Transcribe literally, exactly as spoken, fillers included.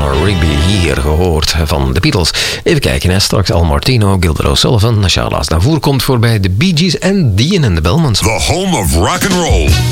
Eleanor Rigby hier gehoord van de Beatles. Even kijken, hè. Straks Al Martino, Gilbert O'Sullivan, Charles Aznavour komt voorbbij, de Bee Gees en Dean en de Bellmans. The home of rock and roll.